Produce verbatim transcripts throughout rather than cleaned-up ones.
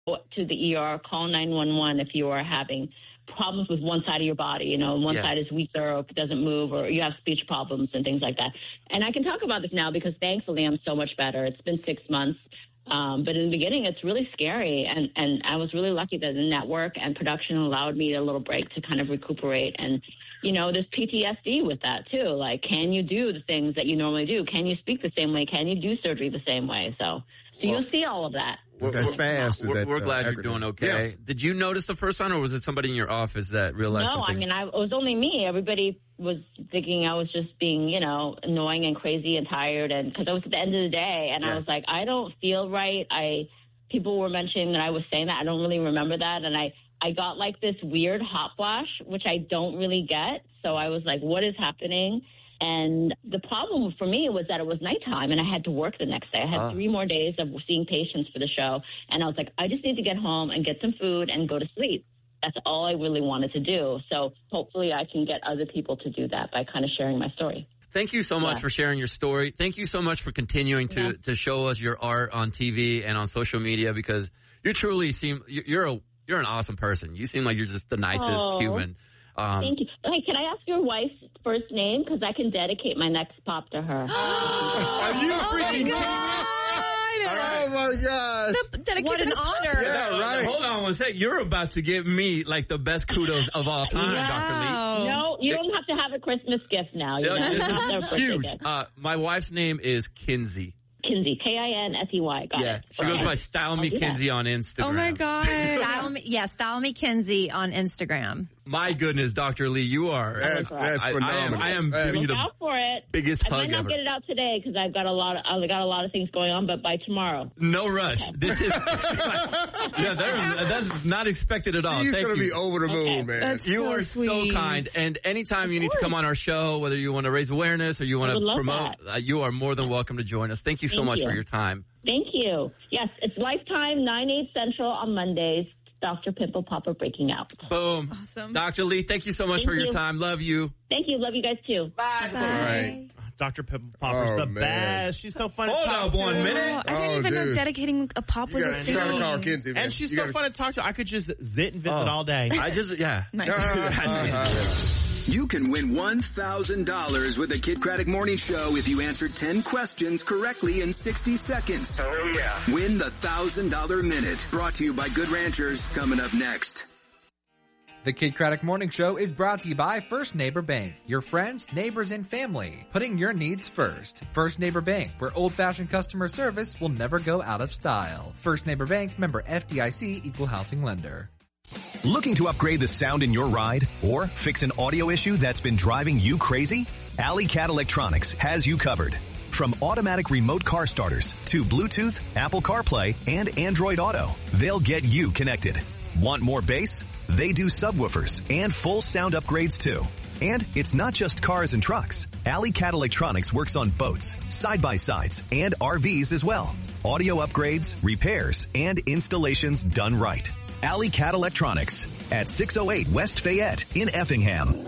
to the E R, call nine one one if you are having problems with one side of your body. You know, one yeah. side is weaker or doesn't move, or you have speech problems and things like that. And I can talk about this now because thankfully I'm so much better. It's been six months. Um, but in the beginning, it's really scary. And, and I was really lucky that the network and production allowed me a little break to kind of recuperate. And, you know, there's P T S D with that, too. Like, can you do the things that you normally do? Can you speak the same way? Can you do surgery the same way? So, so well, you'll see all of that. That's fast. We're, that, we're glad uh, you're doing okay. Yeah. Did you notice the first time, or was it somebody in your office that realized no, something? No, I mean, I, it was only me. Everybody was thinking I was just being, you know, annoying and crazy and tired, and because I was at the end of the day, and yeah. I was like, I don't feel right. I people were mentioning that I was saying that. I don't really remember that, and I, I got like this weird hot flash, which I don't really get. So I was like, what is happening? And the problem for me was that it was nighttime and I had to work the next day. I had uh. three more days of seeing patients for the show. And I was like, I just need to get home and get some food and go to sleep. That's all I really wanted to do. So hopefully I can get other people to do that by kind of sharing my story. Thank you so much yeah. for sharing your story. Thank you so much for continuing to, yeah. to show us your art on T V and on social media, because you truly seem, you're a, you're an awesome person. You seem like you're just the nicest oh. human. Um, Thank you. Hey, can I ask your wife's first name? Because I can dedicate my next pop to her. Are you freaking kidding me? Oh, my gosh. What an honor. Yeah, right. Hold on one sec. You're about to give me, like, the best kudos of all time, wow. Doctor Lee. No, you don't have to have a Christmas gift now. You know? This is huge. Uh, my wife's name is Kinsey. Kinsey, K I N S E Y. Got yeah, it. she goes by Style Me Kinsey on Instagram. Oh, my God. Style me, yeah, Style Me Kinsey on Instagram. My goodness, Doctor Lee, you are. That's, that's I, phenomenal. I am, I am giving you the out for it. biggest I hug might not ever. get it out today because I've got a lot of I've got a lot of things going on, but by tomorrow. No rush. Okay. This is yeah, there, that's not expected at all. She's Thank gonna you. be over the moon, okay. man. That's you so are sweet. so kind. And anytime you need to come on our show, whether you want to raise awareness or you want to promote, uh, you are more than welcome to join us. Thank you so Thank much you. for your time. Thank you. Yes, it's Lifetime, nine, eight Central on Mondays. Doctor Pimple Popper breaking out. Boom. Awesome. Doctor Lee, thank you so much Thank for your you. time. Love you. Thank you. Love you guys too. Bye. Bye. All right. Doctor Pimple Popper's Oh, the man. best. She's so fun Hold to talk up to. one minute. Oh, I didn't Oh, even know dude. dedicating a pop You was a gotta thing. try to call Kinsey, man. And she's You so gotta- fun to talk to. I could just zit and visit Oh. all day. I just, yeah. Nice. Uh-huh. You can win one thousand dollars with the Kid Craddock Morning Show if you answer ten questions correctly in sixty seconds. Oh, yeah. Win the one thousand dollars Minute. Brought to you by Good Ranchers. Coming up next. The Kid Craddock Morning Show is brought to you by First Neighbor Bank. Your friends, neighbors, and family. Putting your needs first. First Neighbor Bank, where old-fashioned customer service will never go out of style. First Neighbor Bank, member F D I C, equal housing lender. Looking to upgrade the sound in your ride or fix an audio issue that's been driving you crazy? Alley Cat Electronics has you covered. From automatic remote car starters to Bluetooth, Apple CarPlay, and Android Auto, they'll get you connected. Want more bass? They do subwoofers and full sound upgrades too. And it's not just cars and trucks. Alley Cat Electronics works on boats, side-by-sides, and R Vs as well. Audio upgrades, repairs, and installations done right. Alley Cat Electronics at six oh eight West Fayette in Effingham.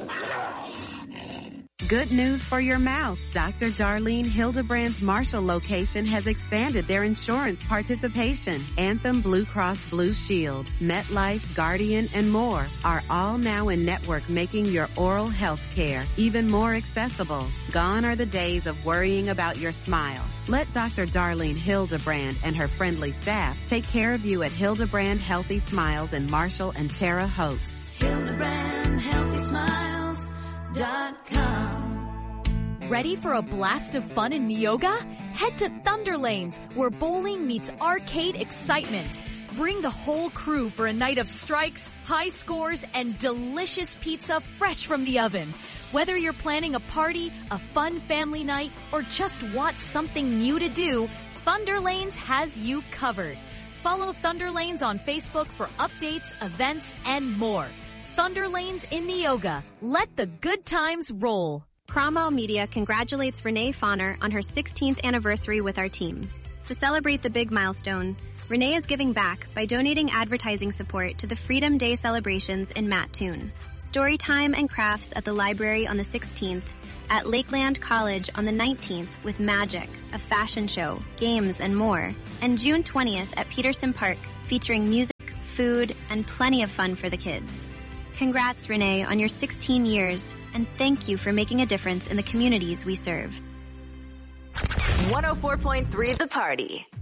Good news for your mouth. Doctor Darlene Hildebrand's Marshall location has expanded their insurance participation. Anthem Blue Cross Blue Shield, MetLife, Guardian, and more are all now in network, making your oral health care even more accessible. Gone are the days of worrying about your smile. Let Doctor Darlene Hildebrand and her friendly staff take care of you at Hildebrand Healthy Smiles in Marshall and Terre Haute. Hildebrand Healthy Smiles dot com. Ready for a blast of fun in Neoga? Head to Thunder Lanes, where bowling meets arcade excitement. Bring the whole crew for a night of strikes, high scores, and delicious pizza fresh from the oven. Whether you're planning a party, a fun family night, or just want something new to do, Thunder Lanes has you covered. Follow Thunder Lanes on Facebook for updates, events, and more. Thunder Lanes in Neoga. Let the good times roll. Cromwell Media congratulates Renee Fauner on her sixteenth anniversary with our team. To celebrate the big milestone, Renee is giving back by donating advertising support to the Freedom Day celebrations in Mattoon. Storytime and crafts at the library on the sixteenth, at Lakeland College on the nineteenth with magic, a fashion show, games, and more, and June twentieth at Peterson Park featuring music, food, and plenty of fun for the kids. Congrats, Renee, on your sixteen years, and thank you for making a difference in the communities we serve. one oh four point three The Party.